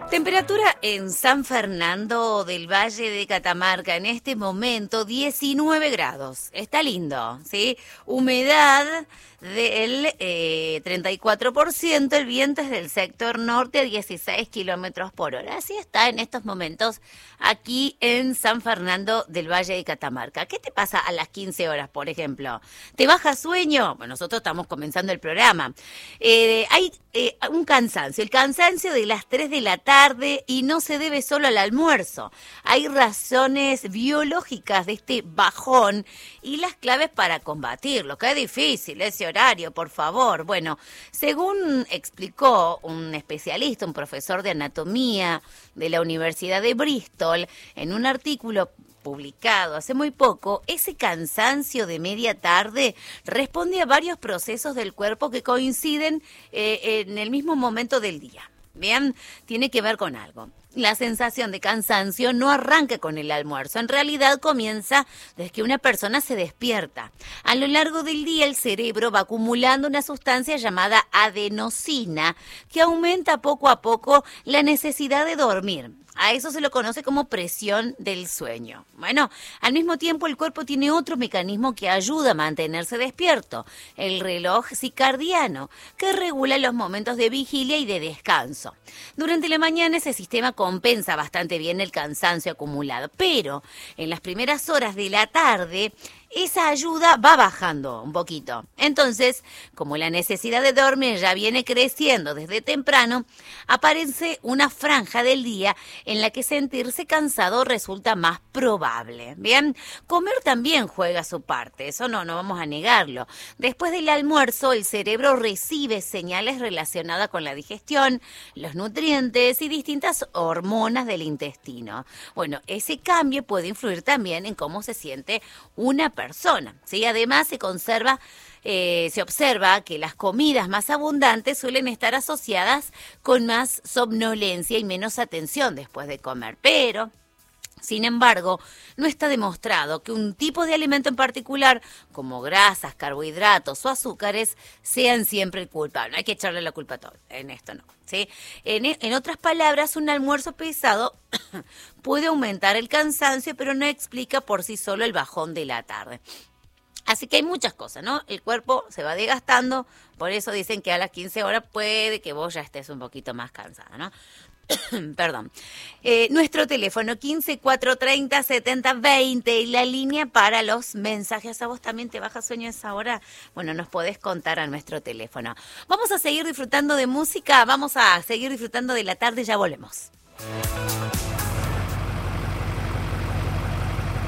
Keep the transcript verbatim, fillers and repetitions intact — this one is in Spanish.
Temperatura en San Fernando del Valle de Catamarca en este momento diecinueve grados. Está lindo, ¿sí? Humedad del eh, treinta y cuatro por ciento, el viento es del sector norte a dieciséis kilómetros por hora. Así está en estos momentos aquí en San Fernando del Valle de Catamarca. ¿Qué te pasa a las quince horas, por ejemplo? ¿Te baja sueño? Bueno, nosotros estamos comenzando el programa. Eh, hay eh, un cansancio, el cansancio de las tres de la tarde y no se debe solo al almuerzo. Hay razones biológicas de este bajón y las claves para combatirlo. Qué difícil ese horario, por favor. Bueno, según explicó un especialista, un profesor de anatomía de la Universidad de Bristol, en un artículo publicado hace muy poco, ese cansancio de media tarde responde a varios procesos del cuerpo que coinciden eh, en el mismo momento del día. Bien, tiene que ver con algo. La sensación de cansancio no arranca con el almuerzo, en realidad comienza desde que una persona se despierta. A lo largo del día el cerebro va acumulando una sustancia llamada adenosina que aumenta poco a poco la necesidad de dormir. A eso se lo conoce como presión del sueño. Bueno, al mismo tiempo el cuerpo tiene otro mecanismo que ayuda a mantenerse despierto, el reloj circadiano, que regula los momentos de vigilia y de descanso. Durante la mañana ese sistema compensa bastante bien el cansancio acumulado, pero en las primeras horas de la tarde esa ayuda va bajando un poquito. Entonces, como la necesidad de dormir ya viene creciendo desde temprano, aparece una franja del día en la que sentirse cansado resulta más probable. Bien, comer también juega su parte, eso no, no vamos a negarlo. Después del almuerzo, el cerebro recibe señales relacionadas con la digestión, los nutrientes y distintas hormonas del intestino. Bueno, ese cambio puede influir también en cómo se siente una persona, ¿sí? Además se conserva, eh, se observa que las comidas más abundantes suelen estar asociadas con más somnolencia y menos atención después de comer, pero sin embargo, no está demostrado que un tipo de alimento en particular, como grasas, carbohidratos o azúcares, sean siempre el culpable. No hay que echarle la culpa a todo, en esto no, ¿sí? En, en otras palabras, un almuerzo pesado puede aumentar el cansancio, pero no explica por sí solo el bajón de la tarde. Así que hay muchas cosas, ¿no? El cuerpo se va desgastando, por eso dicen que a las quince horas puede que vos ya estés un poquito más cansada, ¿no? Perdón. Eh, nuestro teléfono quince, cuatrocientos treinta, setenta, veinte y la línea para los mensajes. ¿A vos también te baja sueño a esa hora? Bueno, nos podés contar a nuestro teléfono. Vamos a seguir disfrutando de música, vamos a seguir disfrutando de la tarde, ya volvemos.